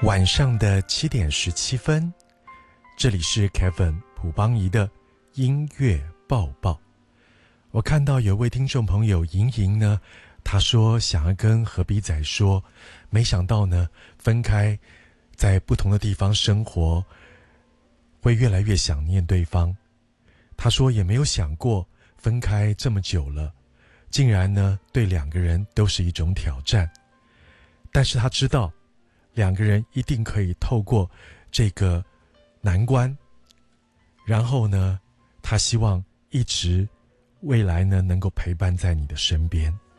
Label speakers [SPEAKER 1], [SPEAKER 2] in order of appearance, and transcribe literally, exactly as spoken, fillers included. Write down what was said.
[SPEAKER 1] 晚上的七点十七分，这里是 Kevin 朴邦仪的音乐报报。我看到有位听众朋友莹莹呢，她说想要跟何比仔说，没想到呢，分开在不同的地方生活，会越来越想念对方。她说也没有想过分开这么久了，竟然呢对两个人都是一种挑战。但是她知道两个人一定可以透过这个难关，然后呢他希望一直未来呢能够陪伴在你的身边。